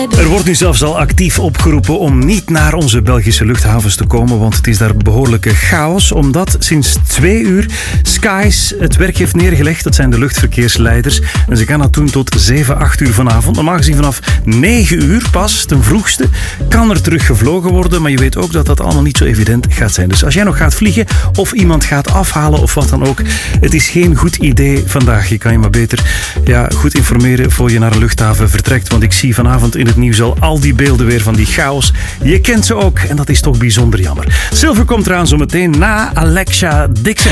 Er wordt nu zelfs al actief opgeroepen om niet naar onze Belgische luchthavens te komen, want het is daar behoorlijke chaos, omdat sinds 2 uur Skies het werk heeft neergelegd. Dat zijn de luchtverkeersleiders. En ze gaan dat doen tot 7, 8 uur vanavond. Normaal gezien vanaf 9 uur pas, ten vroegste, kan er terug gevlogen worden. Maar je weet ook dat dat allemaal niet zo evident gaat zijn. Dus als jij nog gaat vliegen of iemand gaat afhalen of wat dan ook, het is geen goed idee vandaag. Je kan je maar beter goed informeren voor je naar een luchthaven vertrekt. Want ik zie vanavond in het nieuws al die beelden weer van die chaos. Je kent ze ook en dat is toch bijzonder jammer. Silver komt eraan zometeen na Alexia Dixon.